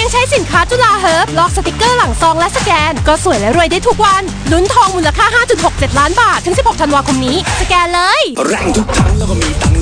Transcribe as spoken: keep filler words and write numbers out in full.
ใช้สินค้าจุฬาเฮิร์บลอกสติกเกอร์หลังซองและสแกนก็สวยและรวยได้ทุกวันลุ้นทองมูลค่า ห้าจุดหกเจ็ด ล้านบาทถึงสิบหกธันวาคมนี้สแกนเลยแรงทุกครั้งแล้วก็มีตัง